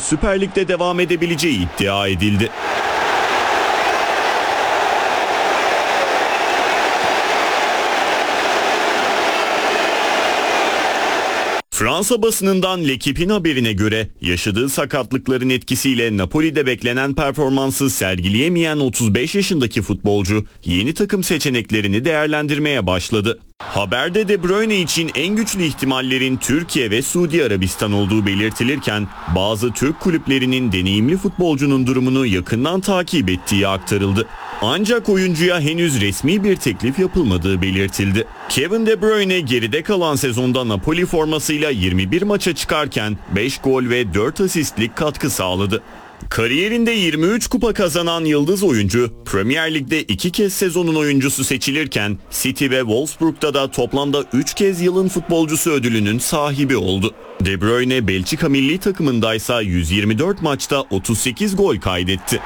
Süper Lig'de devam edebileceği iddia edildi. Fransa basınından L'Equipe'in haberine göre yaşadığı sakatlıkların etkisiyle Napoli'de beklenen performansı sergileyemeyen 35 yaşındaki futbolcu yeni takım seçeneklerini değerlendirmeye başladı. Haberde De Bruyne için en güçlü ihtimallerin Türkiye ve Suudi Arabistan olduğu belirtilirken bazı Türk kulüplerinin deneyimli futbolcunun durumunu yakından takip ettiği aktarıldı. Ancak oyuncuya henüz resmi bir teklif yapılmadığı belirtildi. Kevin De Bruyne geride kalan sezonda Napoli formasıyla 21 maça çıkarken 5 gol ve 4 asistlik katkı sağladı. Kariyerinde 23 kupa kazanan yıldız oyuncu, Premier Lig'de 2 kez sezonun oyuncusu seçilirken City ve Wolfsburg'da da toplamda 3 kez yılın futbolcusu ödülünün sahibi oldu. De Bruyne Belçika milli takımındaysa 124 maçta 38 gol kaydetti.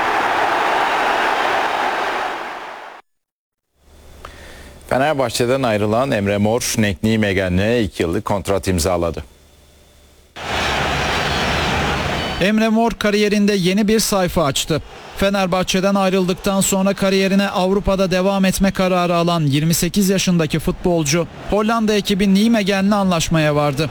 Fenerbahçe'den ayrılan Emre Mor, Cenk Nijmegen'le 2 yıllık kontrat imzaladı. Emre Mor kariyerinde yeni bir sayfa açtı. Fenerbahçe'den ayrıldıktan sonra kariyerine Avrupa'da devam etme kararı alan 28 yaşındaki futbolcu Hollanda ekibi Nijmegen'le anlaşmaya vardı.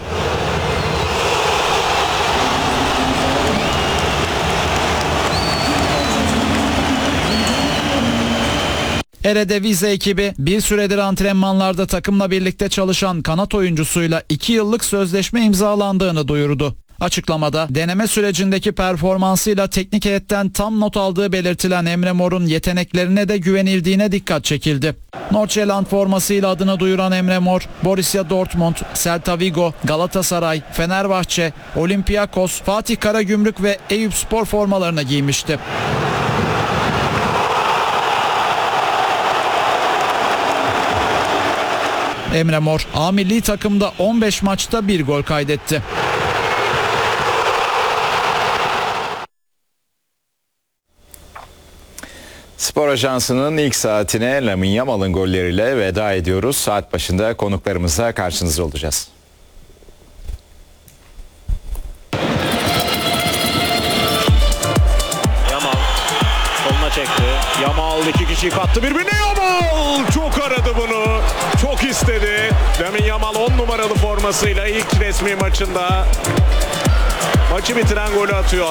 Eredivisie ekibi bir süredir antrenmanlarda takımla birlikte çalışan kanat oyuncusuyla 2 yıllık sözleşme imzalandığını duyurdu. Açıklamada deneme sürecindeki performansıyla teknik heyetten tam not aldığı belirtilen Emre Mor'un yeteneklerine de güvenildiğine dikkat çekildi. Nordsjælland formasıyla adını duyuran Emre Mor, Borussia Dortmund, Celta Vigo, Galatasaray, Fenerbahçe, Olympiakos, Fatih Karagümrük ve Eyüpspor formalarını giymişti. Emre Mor, A milli takımda 15 maçta 1 gol kaydetti. Spor Ajansı'nın ilk saatine Lamine Yamal'ın golleriyle veda ediyoruz. Saat başında konuklarımızla karşınızda olacağız. Yamal soluna çekti. Yamal 2 kişiyi kattı birbirine. Yamal çok aradı bunu. Çok istedi. Lamine Yamal 10 numaralı formasıyla ilk resmi maçında maçı bitiren golü atıyor.